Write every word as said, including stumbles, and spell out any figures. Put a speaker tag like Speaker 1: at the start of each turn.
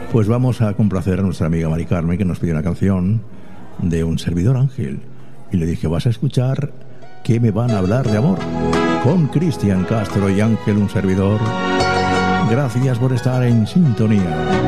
Speaker 1: Pues vamos a complacer a nuestra amiga Mari Carmen, que nos pidió una canción de un servidor Ángel. Y le dije, vas a escuchar ¿Qué me van a hablar de amor? Con Cristian Castro y Ángel, un servidor. Gracias por estar en sintonía.